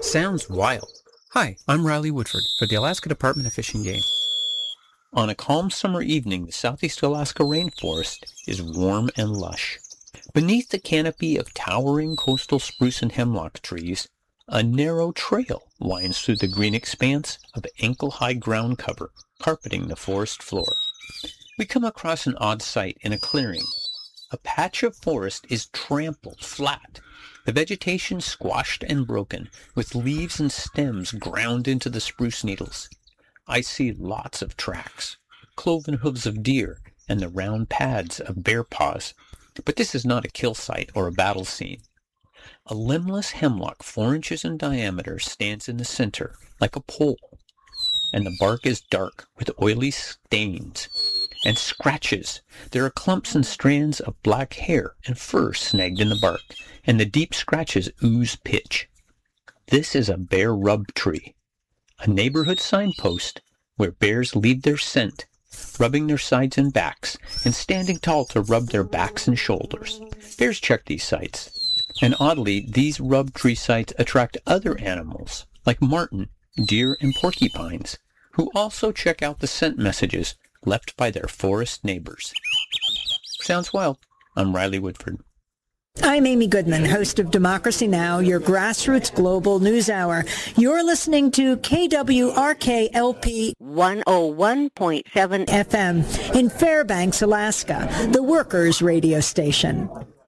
Sounds wild. Hi, I'm Riley Woodford for the Alaska Department of Fish and Game. On a calm summer evening, the southeast Alaska rainforest is warm and lush. Beneath the canopy of towering coastal spruce and hemlock trees, a narrow trail winds through the green expanse of ankle-high ground cover, carpeting the forest floor. We come across an odd sight in a clearing. A patch of forest is trampled flat, the vegetation squashed and broken, with leaves and stems ground into the spruce needles. I see lots of tracks, cloven hooves of deer, and the round pads of bear paws. But this is not a kill site or a battle scene. A limbless hemlock 4 inches in diameter stands in the center, like a pole, and the bark is dark with oily stains and scratches. There are clumps and strands of black hair and fur snagged in the bark, and the deep scratches ooze pitch. This is a bear rub tree, a neighborhood signpost where bears leave their scent, rubbing their sides and backs, and standing tall to rub their backs and shoulders. Bears check these sites, and oddly, these rub tree sites attract other animals, like marten, deer, and porcupines, who also check out the scent messages left by their forest neighbors. Sounds wild. I'm Riley Woodford. I'm Amy Goodman, host of Democracy Now!, your grassroots global news hour. You're listening to KWRK-LP 101.7 FM in Fairbanks, Alaska, the workers' radio station.